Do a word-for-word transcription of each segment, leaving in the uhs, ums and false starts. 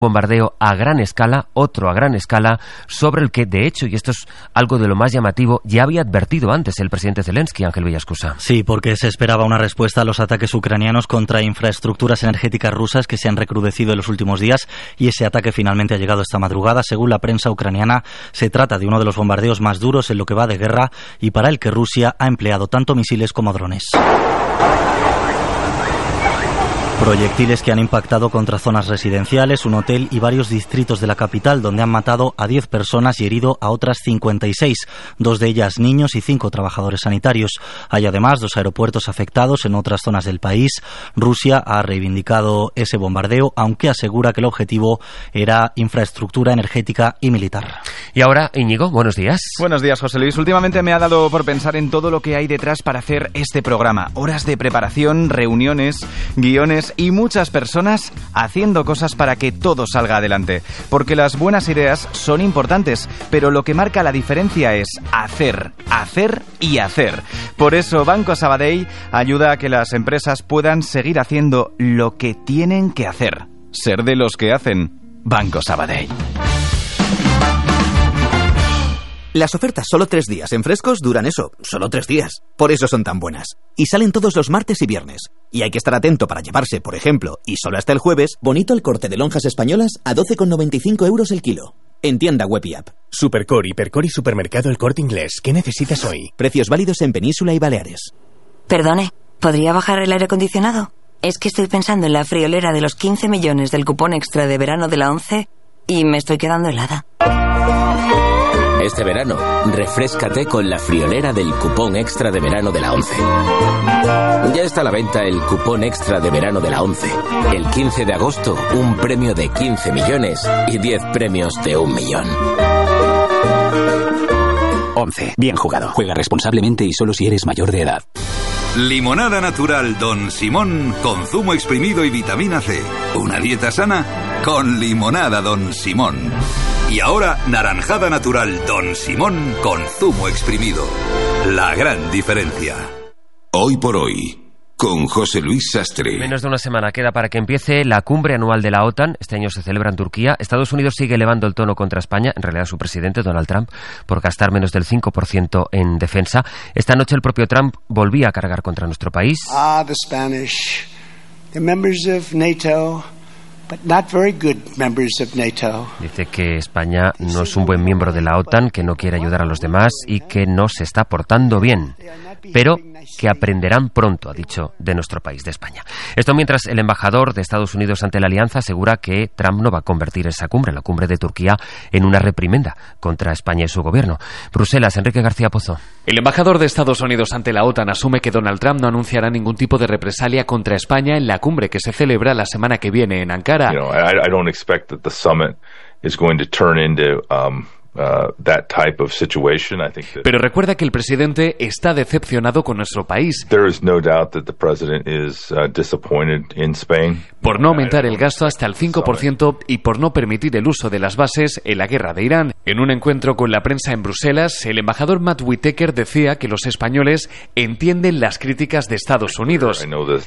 bombardeo a gran escala, otro a gran escala, sobre el que, de hecho, y esto es algo de lo más llamativo, ya había advertido antes el presidente Zelensky, Ángel Villascusa. Sí, porque se esperaba una respuesta a los ataques ucranianos contra infraestructuras energéticas rusas que se han recrudecido en los últimos días, y ese ataque finalmente ha llegado esta madrugada. Según la prensa ucraniana, se trata de uno de los bombardeos más duros en lo que va de guerra y para el que Rusia ha empleado tanto misiles como drones. Proyectiles que han impactado contra zonas residenciales, un hotel y varios distritos de la capital, donde han matado a diez personas y herido a otras cincuenta y seis, dos de ellas niños y cinco trabajadores sanitarios. Hay además dos aeropuertos afectados en otras zonas del país. Rusia ha reivindicado ese bombardeo, aunque asegura que el objetivo era infraestructura energética y militar. Y ahora, Íñigo, buenos días. Buenos días, José Luis. Últimamente me ha dado por pensar en todo lo que hay detrás para hacer este programa. Horas de preparación, reuniones, guiones y muchas personas haciendo cosas para que todo salga adelante. Porque las buenas ideas son importantes, pero lo que marca la diferencia es hacer, hacer y hacer. Por eso Banco Sabadell ayuda a que las empresas puedan seguir haciendo lo que tienen que hacer. Ser de los que hacen. Banco Sabadell. Las ofertas solo tres días en Frescos duran eso, solo tres días. Por eso son tan buenas. Y salen todos los martes y viernes. Y hay que estar atento para llevarse, por ejemplo, y solo hasta el jueves, bonito el corte de lonjas españolas a doce con noventa y cinco euros el kilo. En tienda web y app. Supercore, Hipercore y Supermercado El Corte Inglés. ¿Qué necesitas hoy? Precios válidos en Península y Baleares. Perdone, ¿podría bajar el aire acondicionado? Es que estoy pensando en la friolera de los quince millones del cupón extra de verano de la ONCE y me estoy quedando helada. Este verano, refréscate con la friolera del cupón extra de verano de la ONCE. Ya está a la venta el cupón extra de verano de la ONCE. El quince de agosto, un premio de quince millones y diez premios de un millón. ONCE. Bien jugado. Juega responsablemente y solo si eres mayor de edad. Limonada natural Don Simón con zumo exprimido y vitamina C. Una dieta sana con limonada Don Simón. Y ahora, naranjada natural Don Simón con zumo exprimido. La gran diferencia. Hoy por hoy, con José Luis Sastre. Menos de una semana queda para que empiece la cumbre anual de la OTAN. Este año se celebra en Turquía. Estados Unidos sigue elevando el tono contra España, en realidad su presidente, Donald Trump, por gastar menos del cinco por ciento en defensa. Esta noche el propio Trump volvía a cargar contra nuestro país. Ah, the Spanish, the members of NATO... but not very good members of NATO. Dice que España no es un buen miembro de la OTAN, que no quiere ayudar a los demás y que no se está portando bien, pero que aprenderán pronto, ha dicho, de nuestro país, de España. Esto mientras el embajador de Estados Unidos ante la alianza asegura que Trump no va a convertir esa cumbre, la cumbre de Turquía, en una reprimenda contra España y su gobierno. Bruselas, Enrique García Pozo. El embajador de Estados Unidos ante la OTAN asume que Donald Trump no anunciará ningún tipo de represalia contra España en la cumbre que se celebra la semana que viene en Ankara. You know, I, I don't expect that the summit is going to turn into um, uh, that type of situation. I think that Pero recuerda que el presidente está decepcionado con nuestro país. There is no doubt that the president is uh, disappointed in Spain. Por no aumentar el gasto hasta el cinco por ciento y por no permitir el uso de las bases en la guerra de Irán. En un encuentro con la prensa en Bruselas, el embajador Matt Whitaker decía que los españoles entienden las críticas de Estados Unidos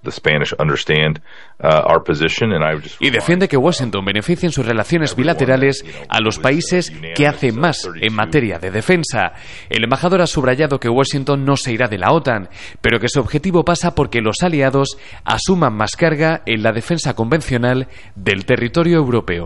y defiende que Washington beneficie en sus relaciones bilaterales a los países que hacen más en materia de defensa. El embajador ha subrayado que Washington no se irá de la OTAN, pero que su objetivo pasa porque los aliados asuman más carga en la defensa convencional del territorio europeo.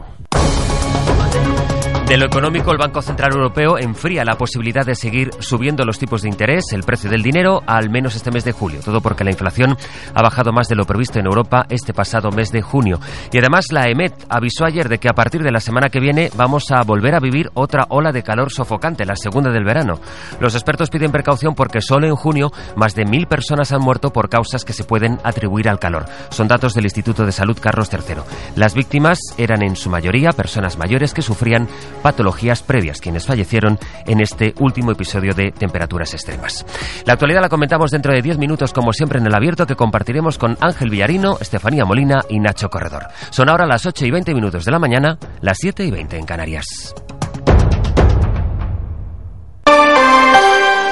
De lo económico, el Banco Central Europeo enfría la posibilidad de seguir subiendo los tipos de interés, el precio del dinero, al menos este mes de julio. Todo porque la inflación ha bajado más de lo previsto en Europa este pasado mes de junio. Y además la E M E T avisó ayer de que a partir de la semana que viene vamos a volver a vivir otra ola de calor sofocante, la segunda del verano. Los expertos piden precaución porque solo en junio más de mil personas han muerto por causas que se pueden atribuir al calor. Son datos del Instituto de Salud Carlos tercero. Las víctimas eran en su mayoría personas mayores que sufrían patologías previas, quienes fallecieron en este último episodio de temperaturas extremas. La actualidad la comentamos dentro de diez minutos, como siempre en El Abierto, que compartiremos con Ángel Villarino, Estefanía Molina y Nacho Corredor. Son ahora las ocho y veinte minutos de la mañana, las siete y veinte en Canarias.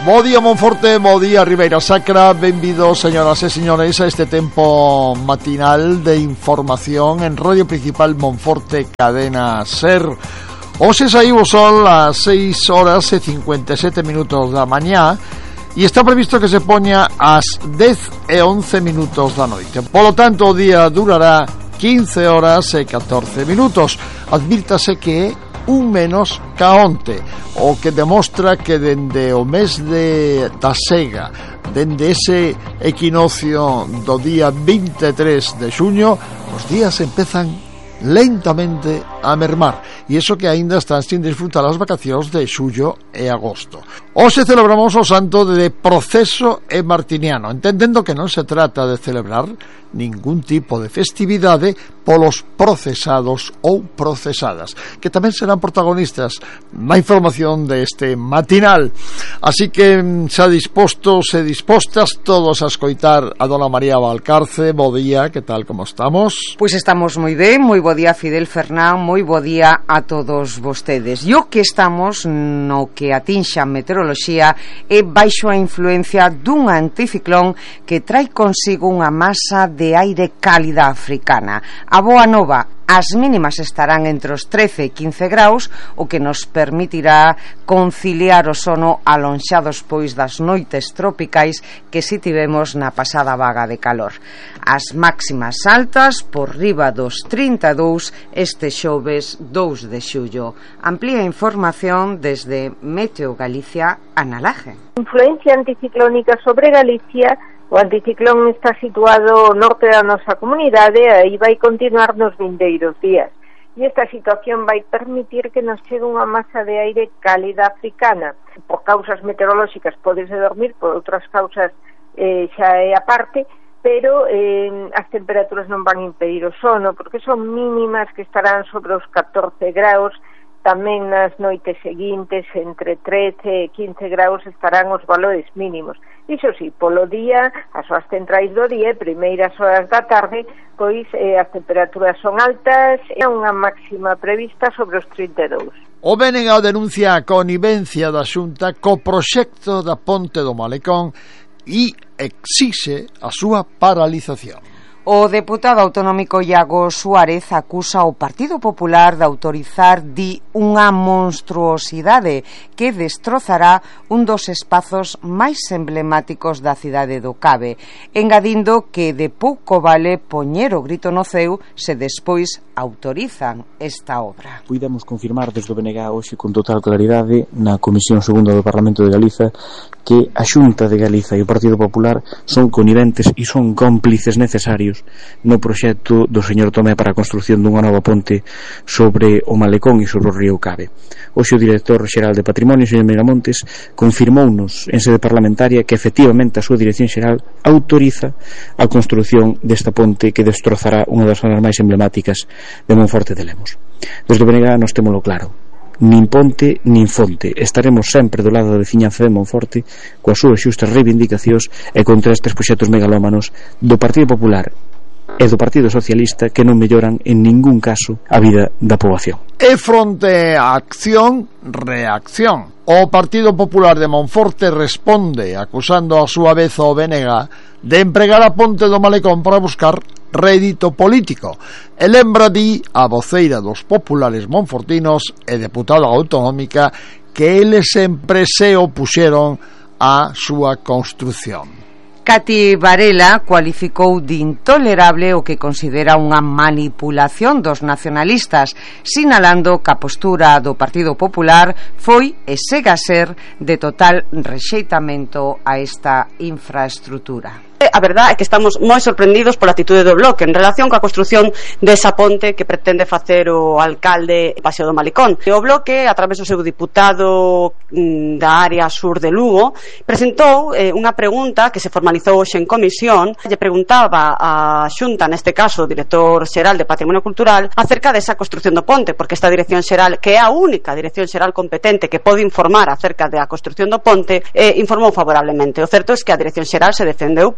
Bo día Monforte, bo día Ribeira Sacra. Benvidos, señoras e señores, a este tempo matinal de información en Radio Principal Monforte, Cadena Ser. Hoxe saiu o sol ás seis horas e cincuenta e sete minutos da mañá e está previsto que se poña ás dez e once minutos da noite. Polo tanto, o día durará quince horas e catorce minutos. Advírtase que é un menos ca onte, o que demostra que dende o mes de da sega, dende ese equinoccio do día vinte e tres de xuño, os días empezan lentamente a mermar, e iso que aínda están sin disfrutar as vacacións de xullo e agosto. Hoxe celebramos o santo de Proceso e Martiniano, entendendo que non se trata de celebrar ningún tipo de festividade polos procesados ou procesadas, que tamén serán protagonistas na información deste matinal. Así que xa dispostos e dispostas todos a escoitar a dona María Valcarce. Bo día, que tal, como estamos? Pois estamos moi ben, moi bo día Fidel Fernán, moi bo día a todos vostedes. E o que estamos no que atinxa a meteoroloxía é baixo a influencia dun anticiclón que trai consigo unha masa de aire cálida africana. A boa nova, as mínimas estarán entre os trece e quince graus, o que nos permitirá conciliar o sono alonxados pois das noites tropicais que si tivemos na pasada vaga de calor. As máximas altas por riba dos trinta e dous este xoves dous de xullo. Amplía información desde Meteo Galicia, Ana Laje. Influencia anticiclónica sobre Galicia. O anticiclón está situado ao norte da nosa comunidade e aí vai continuar nos vindeiros días. E esta situación vai permitir que nos chegue unha masa de aire cálida africana. Por causas meteorolóxicas podese dormir, por outras causas eh, xa é aparte, pero eh, as temperaturas non van impedir o sono, porque son mínimas que estarán sobre os catorce graus. Tamén nas noites seguintes, entre trece e quince graus, estarán os valores mínimos. Iso sí, polo día, as horas centrais do día e primeiras horas da tarde, pois eh, as temperaturas son altas e unha máxima prevista sobre os trinta e dous. O B N G denuncia a connivencia da Xunta co proxecto da Ponte do Malecón e exixe a súa paralización. O deputado autonómico Iago Suárez acusa ao Partido Popular de autorizar, di, unha monstruosidade que destrozará un dos espazos máis emblemáticos da cidade do Cabe, engadindo que de pouco vale poñer o grito no ceo se despois autorizan esta obra. Puidemos confirmar desde o B N G hoxe con total claridade na Comisión Segunda do Parlamento de Galiza que a Xunta de Galiza e o Partido Popular son conniventes e son cómplices necesarios no proxecto do señor Tomé para a construción dunha nova ponte sobre o Malecón e sobre o río Cabe. Hoxe o director xeral de Patrimonio, señor Miramontes, confirmounos en sede parlamentaria que efectivamente a súa dirección xeral autoriza a construción desta ponte que destrozará unha das zonas máis emblemáticas de Monforte de Lemos. Desde o B N G nos témolo claro: nin ponte nin fonte, estaremos sempre do lado da veciñanza de Monforte coas súas xustas reivindicacións e contra estes proxectos megalómanos do Partido Popular e do Partido Socialista que non melloran en ningún caso a vida da poboación. E fronte á acción, reacción. O Partido Popular de Monforte responde acusando a súa vez ao B N G de empregar a ponte do Malecón para buscar rédito político. E lembra, di, a voceira dos populares monfortinos e deputada autonómica que eles sempre se opuxeron á súa construción. Cati Varela cualificou de intolerable o que considera unha manipulación dos nacionalistas, sinalando que a postura do Partido Popular foi e segue a ser de total rexeitamento a esta infraestrutura. A verdade é que estamos moi sorprendidos pola actitude do Bloque en relación coa construción desa ponte que pretende facer o alcalde Paseo do Malecón. O Bloque, a través do seu diputado mm, da área sur de Lugo, presentou eh, unha pregunta que se formalizou hoxe en comisión. Lle preguntaba a Xunta, neste caso o director xeral de Patrimonio Cultural, acerca desa construción do ponte, porque esta dirección xeral, que é a única dirección xeral competente que pode informar acerca da construción do ponte, eh, informou favorablemente. O certo é que a dirección xeral se defendeu por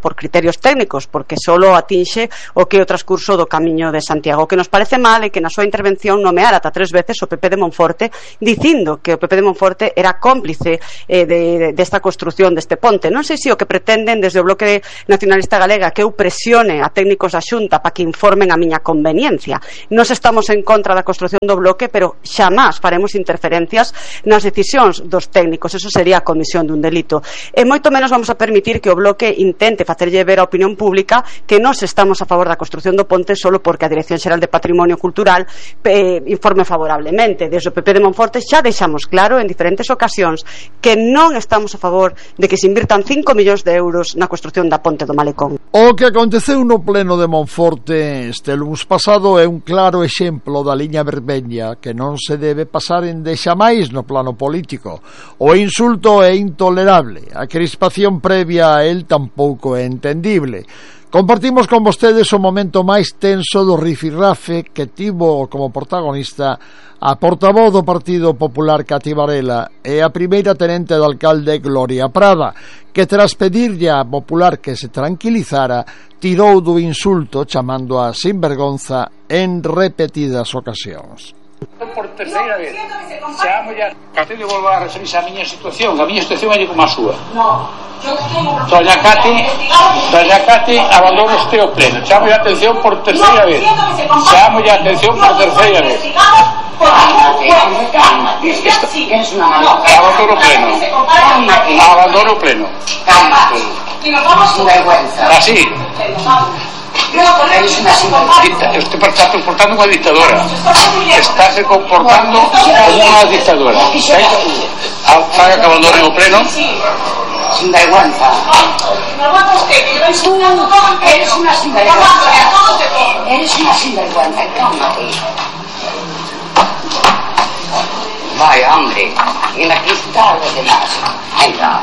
por criterios técnicos, porque solo atinxe o que o transcurso do Camiño de Santiago. O que nos parece mal é que na súa intervención nomeara ata tres veces o P P de Monforte, dicindo que o P P de Monforte era cómplice eh, de, de, desta construción deste ponte. Non sei se o que pretenden desde o Bloque Nacionalista Galega que eu presione a técnicos da Xunta para que informen a miña conveniencia. Nos estamos en contra da construción do bloque, pero xamás faremos interferencias nas decisións dos técnicos. Eso sería a comisión dun delito. E moito menos vamos a permitir que o bloque intente facerlle ver á opinión pública que nós estamos a favor da construción do ponte solo porque a Dirección Xeral de Patrimonio Cultural eh, informe favorablemente. Desde o P P de Monforte xa deixamos claro en diferentes ocasións que non estamos a favor de que se invirtan cinco millóns de euros na construción da ponte do Malecón. O que aconteceu no pleno de Monforte este luns pasado é un claro exemplo da liña vermella que non se debe pasar en de xamais no plano político. O insulto é intolerable, a crispación previa a el tampouco é entendible. Compartimos con vostedes o momento máis tenso do rifirrafe que tivo como protagonista a portavoz do Partido Popular Cati Varela e a primeira tenente de alcalde Gloria Prada, que tras pedirlle a Popular que se tranquilizara, tirou do insulto chamando a sinvergonza en repetidas ocasións. Por terceira vez chamo ya Cati de volver a referirse a miña situación. A miña situación é como a súa. Doña Cati Doña Cati abandona este o pleno. Chamo ya atención por terceira vez. Chamo ya atención por terceira vez. Abandono o pleno. Abandono o pleno. Así. Eres una sinvergüenza. Usted está comportando unha dictadora. Está se comportando como unha dictadora. Faga que abandone o pleno. Sinvergüenza. Eres una sinvergüenza. Eres una sinvergüenza. Cálmate. Vaya, hombre. Y la cristal de demás. Venga.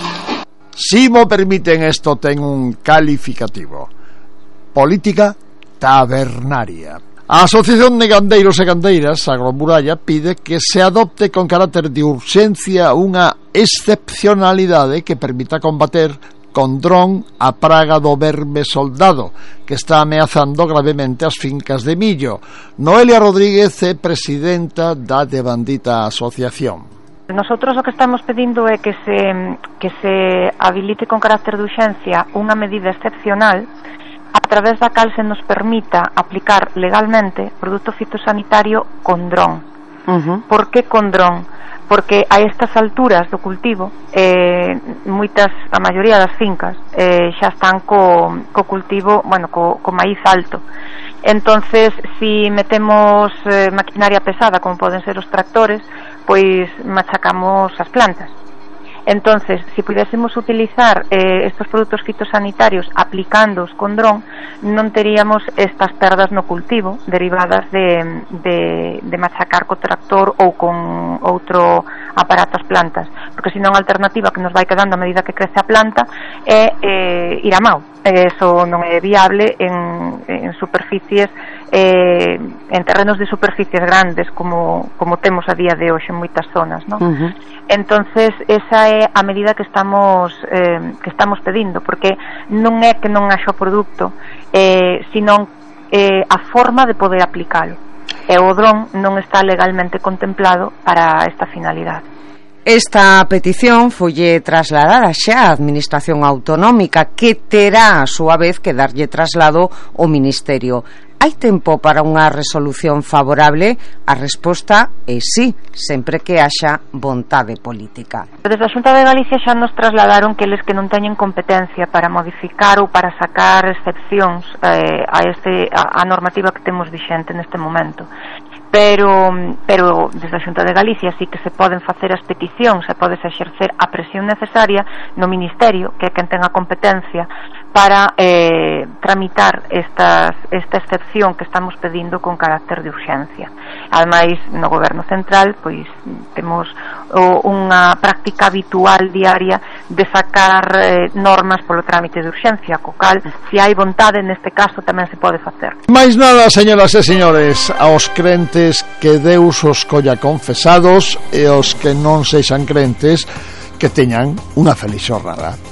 Si mo permiten, esto ten un calificativo: política tabernaria. A Asociación de Gandeiros e Gandeiras, Agromuralla, pide que se adopte con carácter de urxencia unha excepcionalidade que permita combater con dron a praga do verme soldado, que está ameazando gravemente as fincas de millo. Noelia Rodríguez é presidenta da devandita asociación. Nosotros o que estamos pedindo é que se, que se habilite con carácter de urxencia unha medida excepcional a través da cal se nos permita aplicar legalmente produto fitosanitario con dron. Uh-huh. Por que con dron? Porque a estas alturas do cultivo eh, moitas, a maioría das fincas eh, xa están co, co cultivo, bueno, co, co maíz alto. Entonces, si metemos eh, maquinaria pesada, como poden ser os tractores, pois machacamos as plantas. Entonces, si pudiésemos utilizar eh, estos produtos fitosanitarios aplicándoos con dron, non teríamos estas perdas no cultivo derivadas de, de, de machacar co tractor ou con outro aparato as plantas, porque senón a alternativa que nos vai quedando a medida que crece a planta é eh, ir a mau. Eso non é viable en, en superficies eh, en terrenos de superficies grandes como, como temos a día de hoxe en moitas zonas, non? Uh-huh. Entonces esa é a medida que estamos eh, que estamos pedindo, porque non é que non haxa o produto, eh, senón eh, a forma de poder aplicalo, e o dron non está legalmente contemplado para esta finalidade. Esta petición folle trasladada xa á Administración Autonómica, que terá a súa vez que darlle traslado ao Ministerio. Hai tempo para unha resolución favorable? A resposta é sí, sempre que haxa vontade política. Desde a Xunta de Galicia xa nos trasladaron que eles que non teñen competencia para modificar ou para sacar excepcións eh, a, este, a, a normativa que temos vixente neste momento. Pero, pero desde a Xunta de Galicia sí que se poden facer as peticións, se pode exercer a presión necesaria no Ministerio, que é quen ten a competencia para eh, tramitar estas, esta excepción que estamos pedindo con carácter de urxencia. Ademais, no Goberno Central pois temos o, unha práctica habitual diaria de sacar eh, normas polo trámite de urxencia, co cal, se hai vontade, neste caso tamén se pode facer. Mais nada, señoras e señores, aos crentes que Deus os colla confesados e os que non sexan crentes que teñan unha feliz xornada.